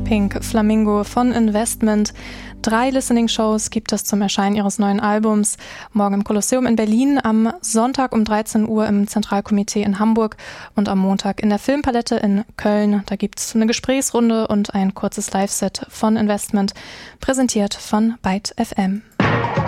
Pink Flamingo von Investment. 3 Listening-Shows gibt es zum Erscheinen ihres neuen Albums. Morgen im Kolosseum in Berlin, am Sonntag um 13 Uhr im Zentralkomitee in Hamburg und am Montag in der Filmpalette in Köln. Da gibt es eine Gesprächsrunde und ein kurzes Live-Set von Investment, präsentiert von Byte FM.